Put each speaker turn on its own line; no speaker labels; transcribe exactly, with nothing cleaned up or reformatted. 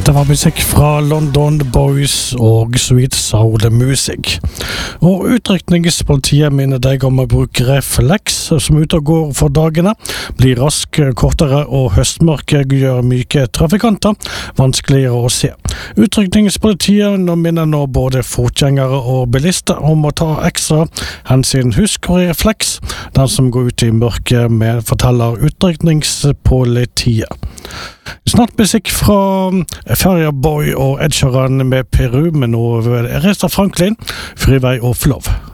Det var musikk fra London Boys og Sweet Soul Music. Og utrykningspolitiet minner deg om å bruke refleks som ute og går for dagene, blir rask, kortere og høstmørket gjør myke trafikanter vanskeligere å se. Utrykningspolitiet minner nå både fotgjengere og bilister om å ta ekstra hensyn. Husk og refleks, den som går ut i mørket med forteller utrykningspolitiet. Snart musikk fra Feria Boy og Ed Sheeran med Peru, men nå Aretha Franklin, Freeway of Love.